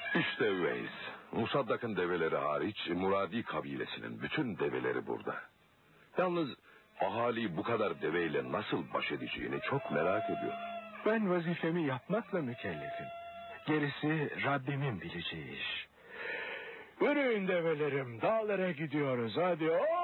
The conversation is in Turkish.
İşte Üveys. Musaddak'ın develeri hariç Muradi kabilesinin bütün develeri burada. Yalnız ahali bu kadar deveyle nasıl baş edeceğini çok merak ediyor. Ben vazifemi yapmakla mükellefim. Gerisi Rabbimin bileceği iş. Yürüyün develerim, dağlara gidiyoruz hadi.